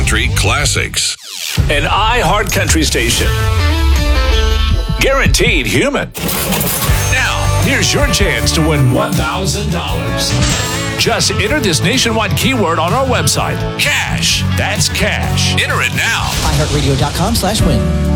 Country classics. An iHeart Country station. Guaranteed human. Now, here's your chance to win $1,000. Just enter this nationwide keyword on our website. Cash. That's cash. Enter it now. iHeartRadio.com/win.